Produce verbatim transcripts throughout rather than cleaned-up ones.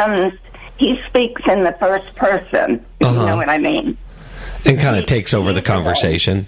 um, he speaks in the first person, if uh-huh. you know what I mean. And kind of takes over the conversation.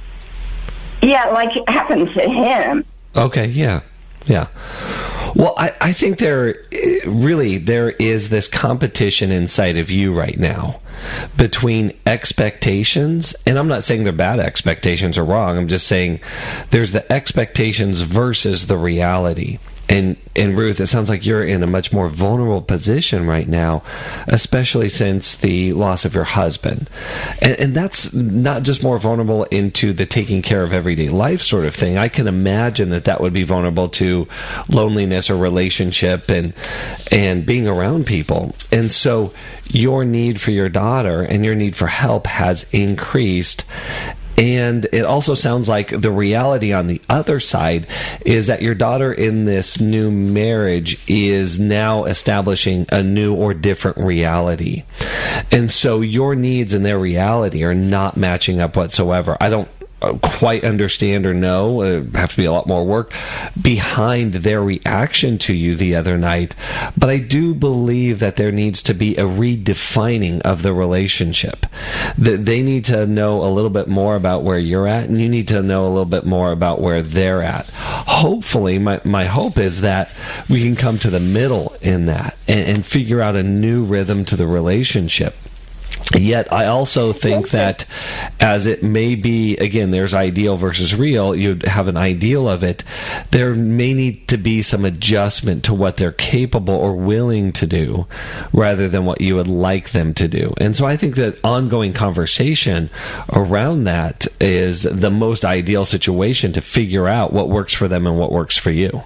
Yeah, like it happened to him. Okay, yeah, yeah. Well, I, I think there really there is this competition inside of you right now between expectations, and I'm not saying they're bad expectations or wrong. I'm just saying there's the expectations versus the reality. And, and Ruth, it sounds like you're in a much more vulnerable position right now, especially since the loss of your husband. And, and that's not just more vulnerable into the taking care of everyday life sort of thing. I can imagine that that would be vulnerable to loneliness or relationship and and being around people. And so your need for your daughter and your need for help has increased. And it also sounds like the reality on the other side is that your daughter in this new marriage is now establishing a new or different reality. And so your needs and their reality are not matching up whatsoever. I don't quite understand or know, uh, have to be a lot more work behind their reaction to you the other night, but I do believe that there needs to be a redefining of the relationship, that they need to know a little bit more about where you're at, and you need to know a little bit more about where they're at. Hopefully, my, my hope is that we can come to the middle in that and, and figure out a new rhythm to the relationship. Yet I also think that as it may be, again, there's ideal versus real, you have an ideal of it, there may need to be some adjustment to what they're capable or willing to do rather than what you would like them to do. And so I think that ongoing conversation around that is the most ideal situation to figure out what works for them and what works for you.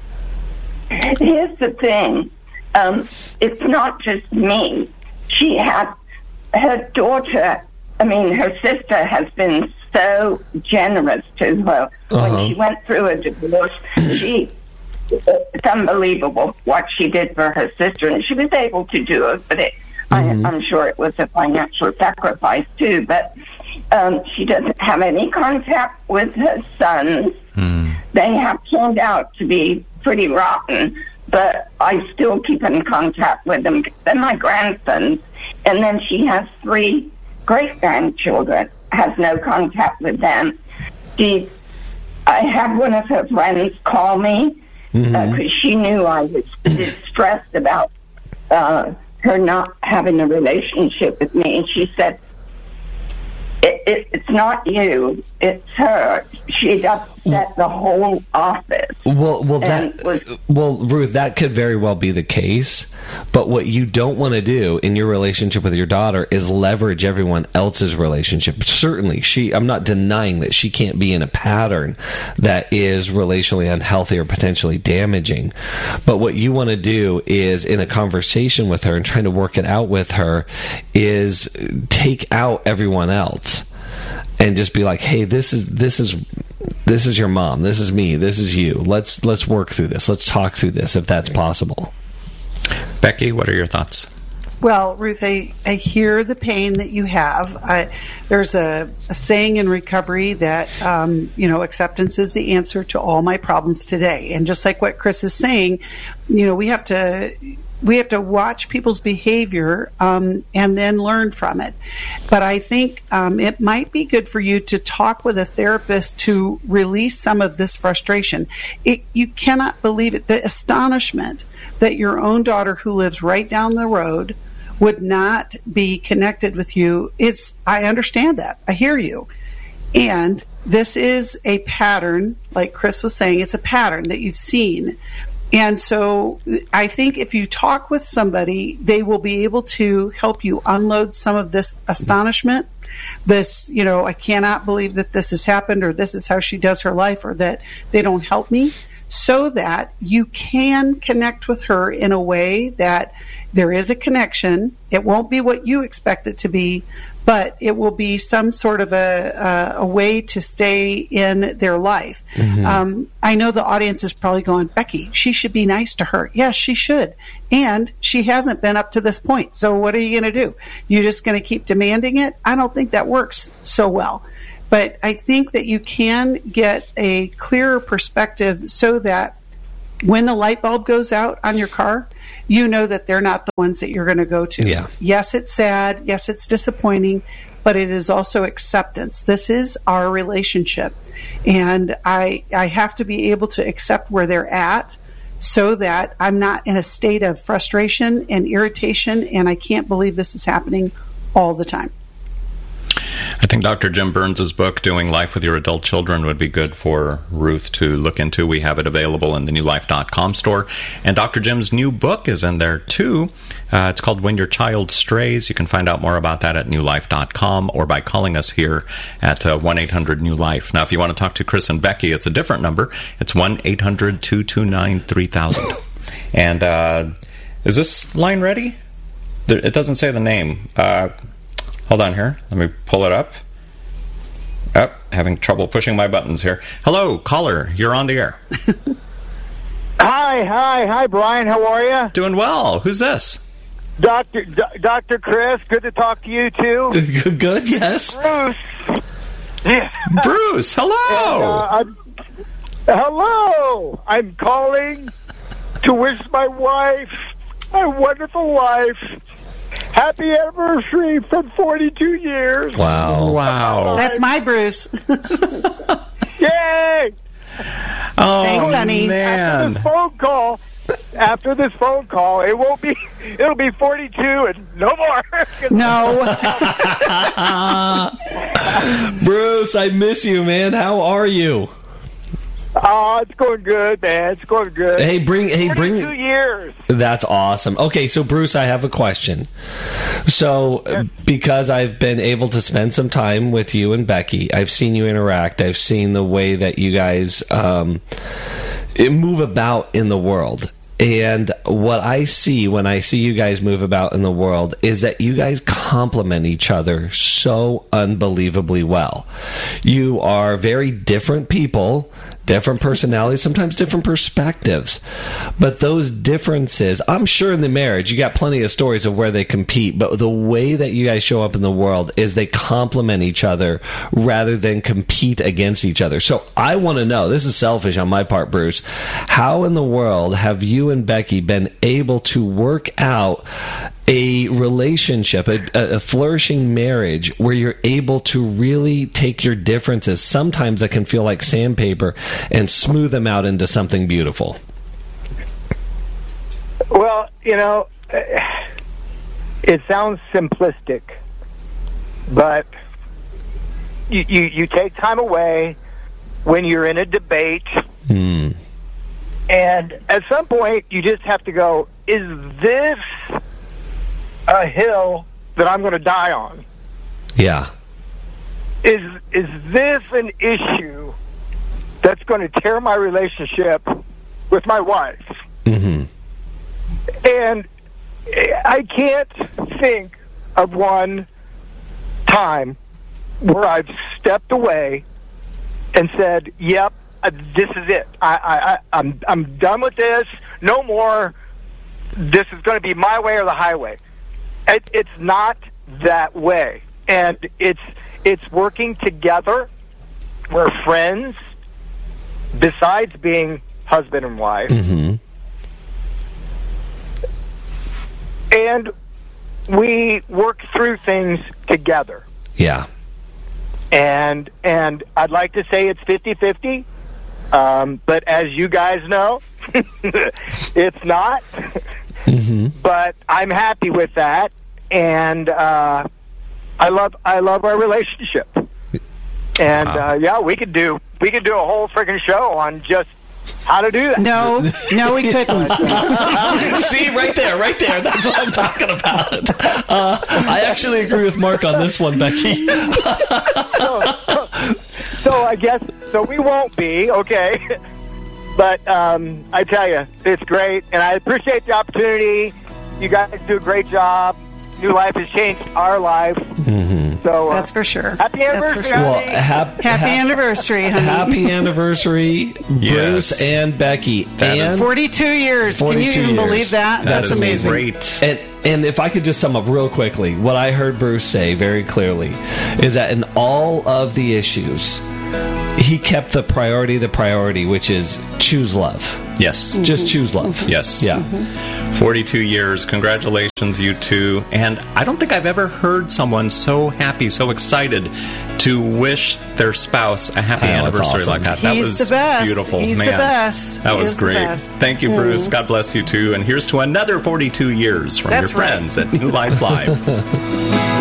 Here's the thing. Um, it's not just me. She had her daughter, I mean, her sister has been so generous to her. Uh-huh. When she went through a divorce, she, it's unbelievable what she did for her sister, and she was able to do it, but it, mm-hmm. I, I'm sure it was a financial sacrifice too, but um, she doesn't have any contact with her sons. Mm. They have turned out to be pretty rotten, but I still keep in contact with them. They're my grandsons. And then she has three great-grandchildren, has no contact with them. She, I had one of her friends call me because mm-hmm. uh, she knew I was distressed about uh, her not having a relationship with me. And she said, it, it, it's not you, it's her. She'd upset the whole office. Well, well, that, was, well, Ruth, that could very well be the case. But what you don't want to do in your relationship with your daughter is leverage everyone else's relationship. Certainly, she. I'm not denying that she can't be in a pattern that is relationally unhealthy or potentially damaging. But what you want to do is, in a conversation with her and trying to work it out with her, is take out everyone else. And just be like, hey, this is this is this is your mom, this is me, this is you. Let's let's work through this. Let's talk through this if that's possible. Becky, what are your thoughts? Well, Ruth, I, I hear the pain that you have. I, there's a, a saying in recovery that, um, you know, acceptance is the answer to all my problems today. And just like what Chris is saying, you know, we have to... We have to watch people's behavior um, and then learn from it. But I think um, it might be good for you to talk with a therapist to release some of this frustration. It, you cannot believe it. The astonishment that your own daughter, who lives right down the road, would not be connected with you. It's, I understand that. I hear you. And this is a pattern, like Chris was saying, it's a pattern that you've seen. And so I think if you talk with somebody, they will be able to help you unload some of this astonishment, this, you know, I cannot believe that this has happened, or this is how she does her life, or that they don't help me, so that you can connect with her in a way that there is a connection. It won't be what you expect it to be, but it will be some sort of a, a, a way to stay in their life. Mm-hmm. Um, I know the audience is probably going, Becky, she should be nice to her. Yes, she should. And she hasn't been up to this point. So what are you going to do? You're just going to keep demanding it? I don't think that works so well. But I think that you can get a clearer perspective so that when the light bulb goes out on your car, you know that they're not the ones that you're going to go to. Yeah. Yes, it's sad. Yes, it's disappointing, but it is also acceptance. This is our relationship. And I, I have to be able to accept where they're at so that I'm not in a state of frustration and irritation, and I can't believe this is happening all the time. I think Doctor Jim Burns' book, Doing Life with Your Adult Children, would be good for Ruth to look into. We have it available in the new life dot com store. And Doctor Jim's new book is in there, too. Uh, it's called When Your Child Strays. You can find out more about that at new life dot com or by calling us here at uh, one eight hundred new life. Now, if you want to talk to Chris and Becky, it's a different number. It's one eight hundred two two nine three thousand. And uh, is this line ready? There, it doesn't say the name. Uh Hold on here. Let me pull it up. Oh, having trouble pushing my buttons here. Hello, caller. You're on the air. Hi, hi, hi, Brian. How are you? Doing well. Who's this? Doctor D- Doctor Chris. Good to talk to you, too. Good, yes. Bruce. Yeah. Bruce, hello. And, uh, I'm, hello. I'm calling to wish my wife, my wonderful wife, happy anniversary from forty-two years. Wow. Wow. That's my Bruce. Yay! Oh, Thanks, honey. man. After this phone call, after this phone call, it won't be, it'll be forty-two and no more. No. Bruce, I miss you, man. How are you? Oh, it's going good, man. It's going good. Hey, bring, hey, bring. forty-two years. That's awesome. Okay, so Bruce, I have a question. So, Yeah. because I've been able to spend some time with you and Becky, I've seen you interact. I've seen the way that you guys um, move about in the world. And what I see when I see you guys move about in the world is that you guys complement each other so unbelievably well. You are very different people, different personalities, sometimes different perspectives. But those differences, I'm sure in the marriage, you got plenty of stories of where they compete, but the way that you guys show up in the world is they complement each other rather than compete against each other. So I want to know, this is selfish on my part, Bruce, how in the world have you and Becky been able to work out a relationship, a, a flourishing marriage where you're able to really take your differences, sometimes that can feel like sandpaper, and smooth them out into something beautiful? Well, you know, it sounds simplistic, but you, you, you take time away when you're in a debate, Mm. and at some point you just have to go, is this a hill that I'm going to die on? Yeah. Is is this an issue that's going to tear my relationship with my wife? Mm-hmm. And I can't think of one time where I've stepped away and said, yep, uh, this is it. I, I, I, I'm, I'm done with this. No more. This is going to be my way or the highway. It, it's not that way. And it's it's working together. We're friends, besides being husband and wife. Mm-hmm. And we work through things together. Yeah. And and I'd like to say it's fifty-fifty, um, but as you guys know, it's not. Mm-hmm. But I'm happy with that, and uh, I love I love our relationship. And Wow. uh, yeah, we could do we could do a whole freaking show on just how to do that. No, no, we couldn't. See, right there, right there. That's what I'm talking about. Uh, I actually agree with Mark on this one, Becky. so, so I guess so. We won't be okay, but um, I tell you, it's great, and I appreciate the opportunity. You guys do a great job. New Life has changed our life. Mm-hmm. So uh, That's for sure. happy That's anniversary, for sure. Well, honey. hap- Happy hap- anniversary, honey. Happy anniversary, Bruce Yes. and Becky. That and is- forty-two years. Can you forty-two even years. believe that? That That's is amazing. great. And, and if I could just sum up real quickly, what I heard Bruce say very clearly is that in all of the issues, he kept the priority the priority, which is choose love. Yes. Mm-hmm. Just choose love. Yes. Yeah. Mm-hmm. forty-two years. Congratulations, you two. And I don't think I've ever heard someone so happy, so excited to wish their spouse a happy Oh, anniversary awesome. like that. That He's was the best. beautiful. He's Man, the best. That He was is the great. best. Thank you, Bruce. God bless you too. And here's to another forty-two years from That's your right. friends at New Life Live.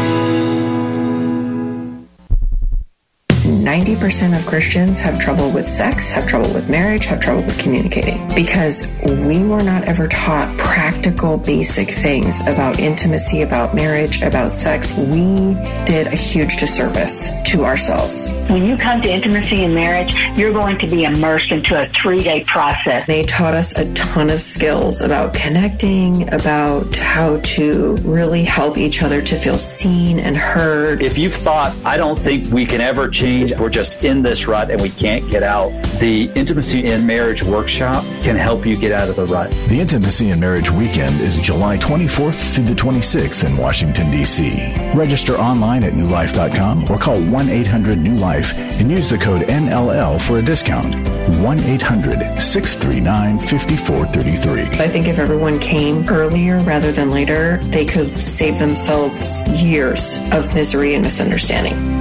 ninety percent of Christians have trouble with sex, have trouble with marriage, have trouble with communicating because we were not ever taught practical, basic things about intimacy, about marriage, about sex. We did a huge disservice to ourselves. When you come to intimacy and marriage, you're going to be immersed into a three-day process. They taught us a ton of skills about connecting, about how to really help each other to feel seen and heard. If you've thought, I don't think we can ever change, we're just in this rut and we can't get out, the Intimacy in Marriage Workshop can help you get out of the rut. The Intimacy in Marriage Weekend is July twenty-fourth through the twenty-sixth in Washington, D C Register online at new life dot com or call one eight hundred new life and use the code N L L for a discount. one eight hundred, six three nine, five four three three. I think if everyone came earlier rather than later, they could save themselves years of misery and misunderstanding.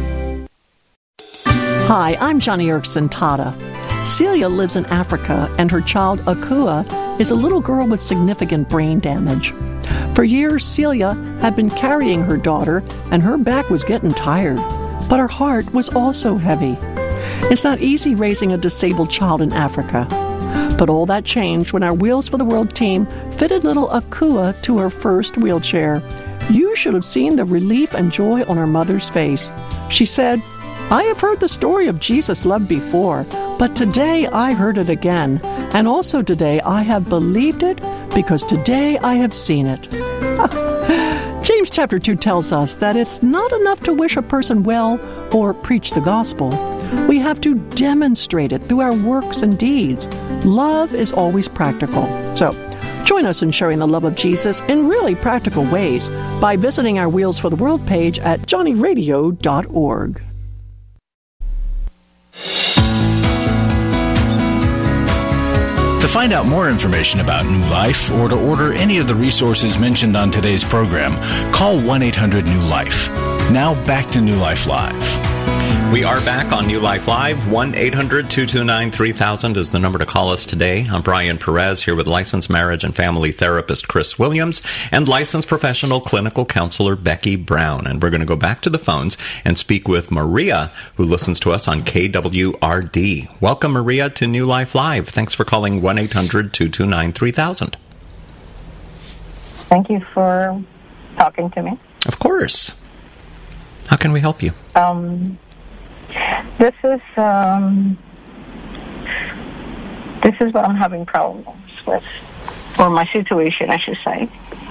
Hi, I'm Johnny Erickson Tata. Celia lives in Africa, and her child, Akua, is a little girl with significant brain damage. For years, Celia had been carrying her daughter, and her back was getting tired, but her heart was also heavy. It's not easy raising a disabled child in Africa. But all that changed when our Wheels for the World team fitted little Akua to her first wheelchair. You should have seen the relief and joy on her mother's face. She said, I have heard the story of Jesus' love before, but today I heard it again. And also today I have believed it because today I have seen it. James chapter two tells us that it's not enough to wish a person well or preach the gospel. We have to demonstrate it through our works and deeds. Love is always practical. So, join us in sharing the love of Jesus in really practical ways by visiting our Wheels for the World page at johnny radio dot org. To find out more information about New Life or to order any of the resources mentioned on today's program, call one eight hundred new life. Now back to New Life Live. We are back on New Life Live. one eight hundred, two two nine, three thousand is the number to call us today. I'm Brian Perez here with licensed marriage and family therapist Chris Williams and licensed professional clinical counselor Becky Brown. And we're going to go back to the phones and speak with Maria, who listens to us on K W R D. Welcome, Maria, to New Life Live. Thanks for calling one eight hundred, two two nine, three thousand. Thank you for talking to me. Of course. How can we help you? Um... This is um, this is what I'm having problems with, or my situation, I should say.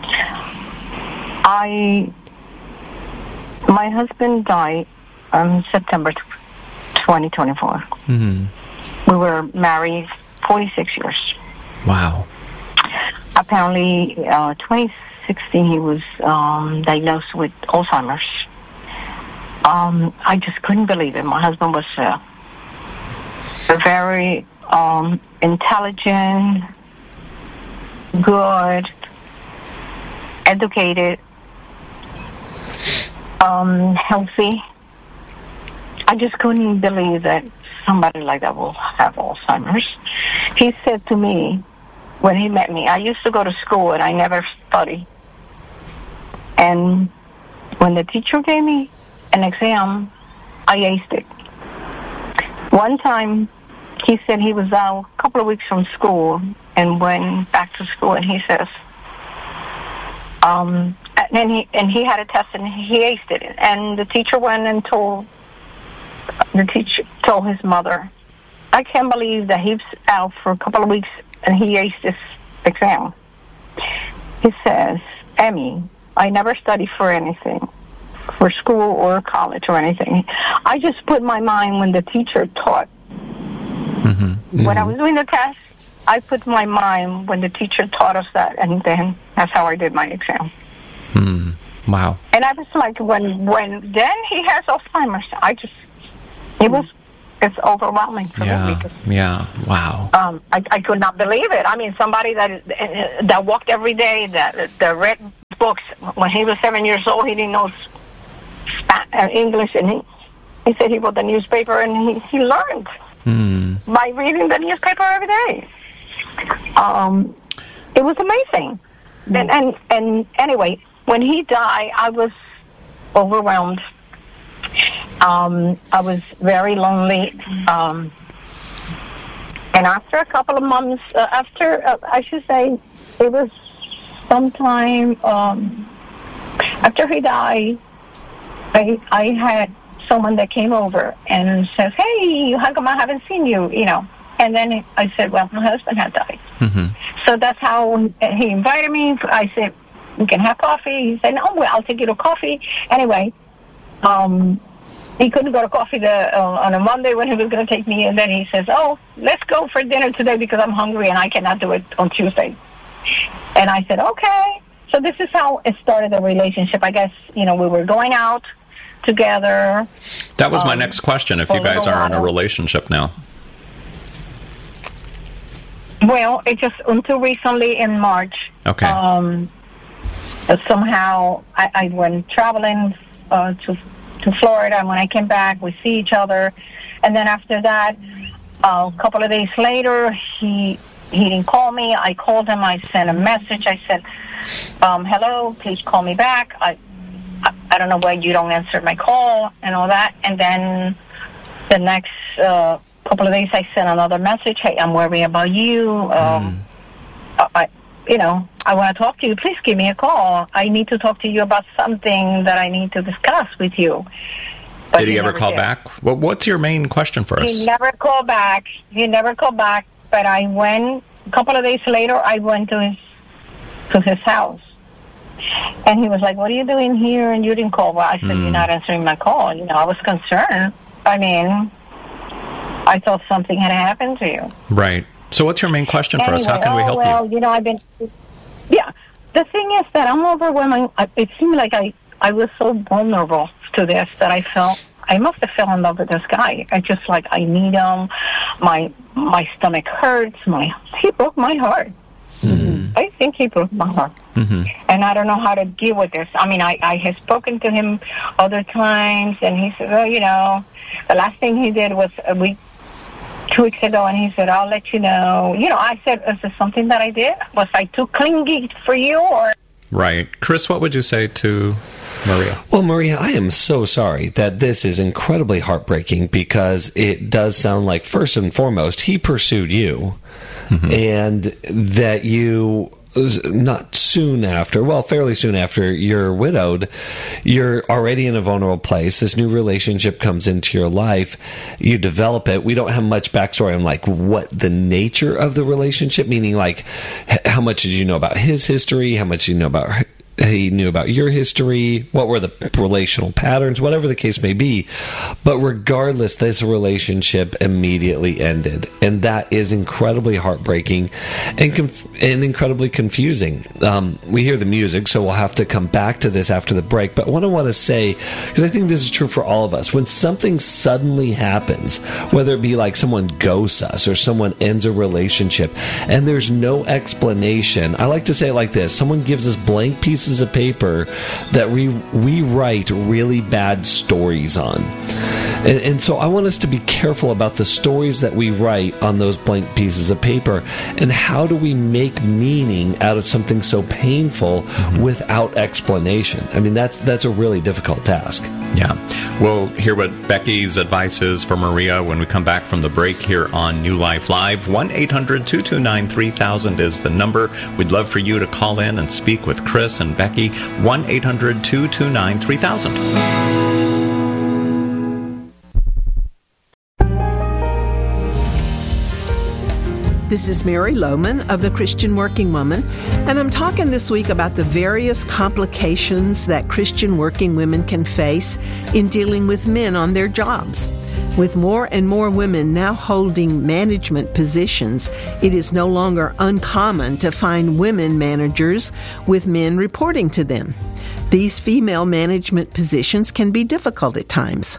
I my husband died on September twenty twenty-four. Mm-hmm. We were married forty-six years. Wow. Apparently, uh, twenty sixteen he was um, diagnosed with Alzheimer's. Um, I just couldn't believe it. My husband was uh, a very um, intelligent, good, educated, um, healthy. I just couldn't believe that somebody like that will have Alzheimer's. He said to me when he met me, I used to go to school and I never studied. And when the teacher gave me an exam, I aced it. One time, he said he was out a couple of weeks from school and went back to school, and he says, um, and he and he had a test and he aced it. And the teacher went and told the teacher told his mother, I can't believe that he's out for a couple of weeks and he aced this exam. He says, Emmy, I never studied for anything, for school or college or anything. I just put my mind when the teacher taught. Mm-hmm. Mm-hmm. When I was doing the test, I put my mind when the teacher taught us that, and then that's how I did my exam. Mm. Wow. And I was like, when when then he has Alzheimer's, I just, it was it's overwhelming for yeah. me. Because, yeah. Wow. Um, I, I could not believe it. I mean, somebody that that walked every day, that that read books. When he was seven years old, he didn't know Spanish, English, and he he said he wrote the newspaper, and he he learned mm. by reading the newspaper every day. Um, it was amazing. Mm. And, and and anyway, when he died, I was overwhelmed. Um, I was very lonely. Um, and after a couple of months, uh, after, uh, I should say, it was sometime um, after he died, I, I had someone that came over and says, hey, how come I haven't seen you, you know? And then I said, well, my husband had died. Mm-hmm. So that's how he invited me. I said, we can have coffee. He said, no, well, I'll take you to coffee. Anyway, um, he couldn't go to coffee the, uh, on a Monday when he was going to take me. And then he says, oh, let's go for dinner today because I'm hungry and I cannot do it on Tuesday. And I said, okay. So this is how it started the relationship. I guess, you know, we were going out together. That was um, my next question, if you guys are in a relationship now. Well, it just until recently in March. Okay. Um, somehow I, I went traveling uh, to to Florida, and when I came back, we see each other. And then after that, uh, a couple of days later, he he didn't call me. I called him. I sent a message. I said, um, hello, please call me back. I, I I don't know why you don't answer my call and all that. And then the next uh, couple of days, I sent another message. Hey, I'm worried about you. Um, mm. I, you know, I want to talk to you. Please give me a call. I need to talk to you about something that I need to discuss with you. But did he, he ever call did. back? Well, what's your main question for us? He never called back. He never called back. But I went a couple of days later. I went to his to his house, and he was like, "What are you doing here?" And you didn't call. Well, I said, mm. "You're not answering my call." You know, I was concerned. I mean, I thought something had happened to you. Right. So what's your main question for anyway, us? How can oh, we help well, you? you know, I've been... Yeah. The thing is that I'm overwhelmed. It seemed like I, I was so vulnerable to this that I felt... I must have fell in love with this guy. I just, like, I need him. My my stomach hurts. My He broke my heart. Mm-hmm. I think he broke my heart. Mm-hmm. And I don't know how to deal with this. I mean, I, I have spoken to him other times, and he said, oh, you know, the last thing he did was a week... two weeks ago, and he said, I'll let you know. You know, I said, is this something that I did? Was I too clingy for you? Or Right. Chris, what would you say to Maria? Well, Maria, I am so sorry that this is incredibly heartbreaking because it does sound like, first and foremost, he pursued you, mm-hmm. and that you... not soon after, well, fairly soon after you're widowed, you're already in a vulnerable place. This new relationship comes into your life. You develop it. We don't have much backstory on, like, what the nature of the relationship, meaning, like, how much did you know about his history? How much did you know about her? He knew about your history, what were the relational patterns, whatever the case may be. But regardless, this relationship immediately ended. And that is incredibly heartbreaking and conf- and incredibly confusing. Um, we hear the music, so we'll have to come back to this after the break. But what I want to say, because I think this is true for all of us, when something suddenly happens, whether it be like someone ghosts us or someone ends a relationship, and there's no explanation, I like to say it like this: someone gives us blank pieces of paper that we we write really bad stories on. And, and so I want us to be careful about the stories that we write on those blank pieces of paper, and how do we make meaning out of something so painful mm-hmm. without explanation. I mean, that's that's a really difficult task. Yeah. We'll hear what Becky's advice is for Maria when we come back from the break here on New Life Live. one eight hundred two two nine three thousand is the number. We'd love for you to call in and speak with Chris and Becky. one eight hundred two two nine three thousand. This is Mary Lohman of the Christian Working Woman, and I'm talking this week about the various complications that Christian working women can face in dealing with men on their jobs. With more and more women now holding management positions, it is no longer uncommon to find women managers with men reporting to them. These female management positions can be difficult at times.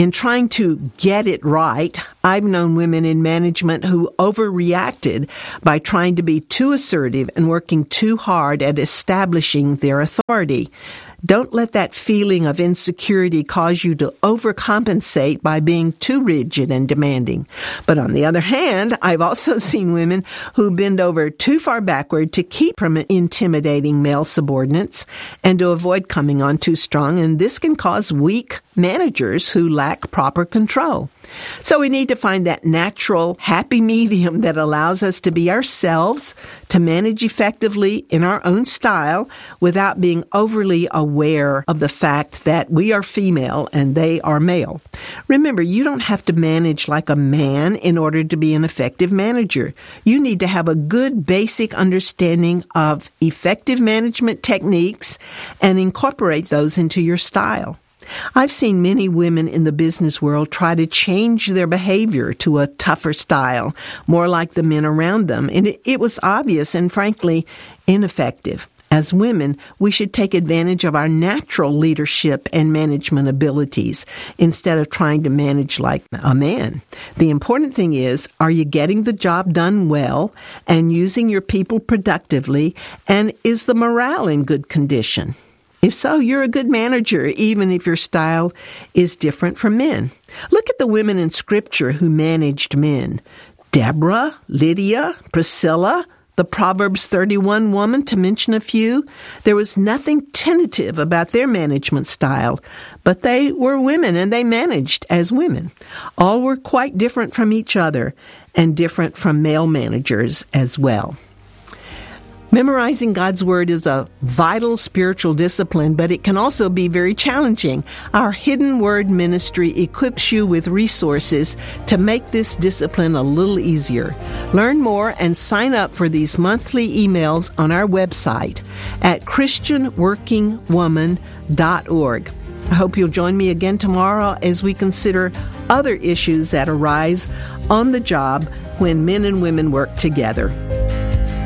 In trying to get it right, I've known women in management who overreacted by trying to be too assertive and working too hard at establishing their authority. Don't let that feeling of insecurity cause you to overcompensate by being too rigid and demanding. But on the other hand, I've also seen women who bend over too far backward to keep from intimidating male subordinates and to avoid coming on too strong, and this can cause weak managers who lack proper control. So we need to find that natural, happy medium that allows us to be ourselves, to manage effectively in our own style without being overly aware of the fact that we are female and they are male. Remember, you don't have to manage like a man in order to be an effective manager. You need to have a good basic understanding of effective management techniques and incorporate those into your style. I've seen many women in the business world try to change their behavior to a tougher style, more like the men around them, and it, it was obvious and frankly ineffective. As women, we should take advantage of our natural leadership and management abilities instead of trying to manage like a man. The important thing is, are you getting the job done well and using your people productively, and is the morale in good condition? If so, you're a good manager, even if your style is different from men. Look at the women in Scripture who managed men. Deborah, Lydia, Priscilla, the Proverbs thirty-one woman, to mention a few. There was nothing tentative about their management style, but they were women and they managed as women. All were quite different from each other and different from male managers as well. Memorizing God's Word is a vital spiritual discipline, but it can also be very challenging. Our Hidden Word ministry equips you with resources to make this discipline a little easier. Learn more and sign up for these monthly emails on our website at Christian Working Woman dot org. I hope you'll join me again tomorrow as we consider other issues that arise on the job when men and women work together.